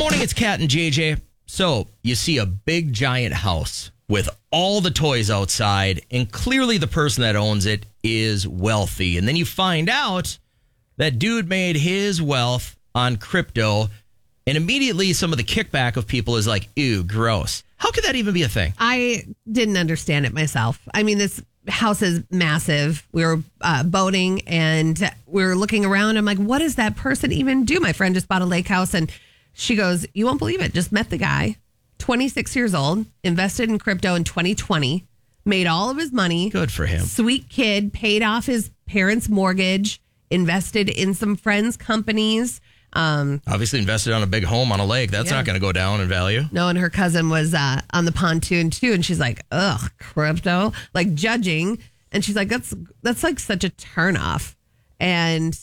morning, it's Kat and JJ. So you see a big giant house with all the toys outside, and clearly the person that owns it is wealthy. And then you find out that dude made his wealth on crypto, and immediately some of the kickback of people is like, ew, gross. How could that even be a thing? I didn't understand it myself. I mean, this house is massive. We were boating and we were looking around. I'm like, what does that person even do? My friend just bought a lake house and she goes, you won't believe it. Just met the guy, 26 years old, invested in crypto in 2020, made all of his money. Good for him. Sweet kid, paid off his parents' mortgage, invested in some friends' companies. Obviously invested on a big home on a lake. That's not going to go down in value. No, and her cousin was on the pontoon too, and she's like, ugh, crypto, like judging. And she's like, that's like such a turnoff. And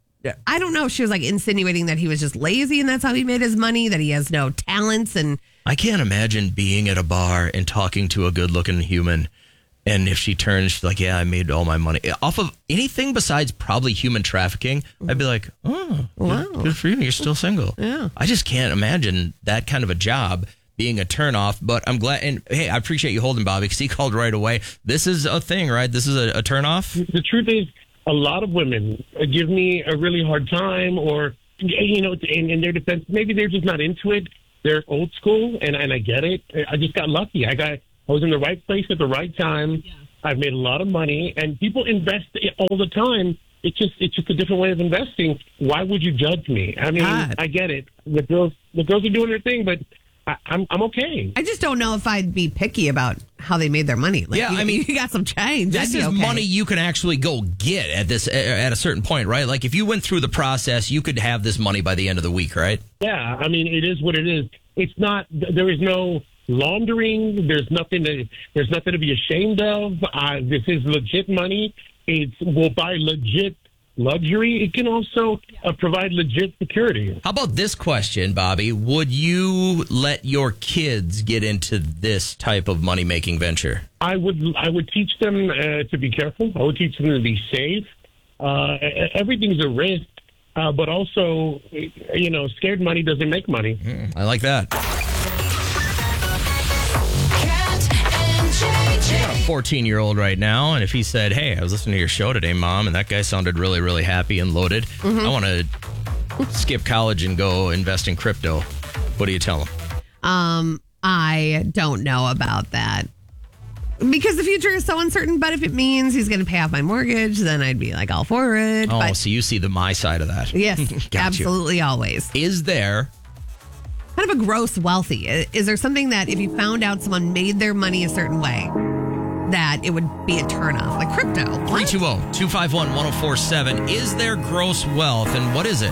I don't know if she was like insinuating that he was just lazy and that's how he made his money, that he has no talents. And I can't imagine being at a bar and talking to a good looking human. And if she turns, she's like, yeah, I made all my money off of anything besides probably human trafficking. I'd be like, oh, wow, good for you. You're still single. Yeah. I just can't imagine that kind of a job being a turnoff. But I'm glad. And hey, I appreciate you holding Bobby because he called right away. This is a thing, right? This is a turnoff. The truth is, a lot of women give me a really hard time, or, you know, in their defense, maybe they're just not into it. They're old school, and I get it. I just got lucky. I was in the right place at the right time. Yeah. I've made a lot of money, and people invest all the time. It's just a different way of investing. Why would you judge me? I mean, God. I get it. The girls are doing their thing, but I'm okay. I just don't know if I'd be picky about how they made their money. Like, I mean, you got some change. This is money you can actually go get at a certain point, right? Like if you went through the process, you could have this money by the end of the week, right? Yeah, I mean, it is what it is. It's not. There is no laundering. There's nothing to be ashamed of. This is legit money. We'll buy legit luxury. It can also provide legit security. How about this question, Bobby? Would you let your kids get into this type of money-making venture? I would teach them to be careful. I would teach them to be safe. Everything's a risk, but also, you know, scared money doesn't make money. I like that. I got a 14-year-old right now, and if he said, hey, I was listening to your show today, Mom, and that guy sounded really, really happy and loaded. I want to skip college and go invest in crypto. What do you tell him? I don't know about that. Because the future is so uncertain, but if it means he's going to pay off my mortgage, then I'd be like all for it. Oh, but so you see my side of that. Yes, absolutely, always. Is there kind of a gross wealthy? Is there something that if you found out someone made their money a certain way, that it would be a turnoff? Like crypto. 320-251-1047. Is there gross wealth, and what is it?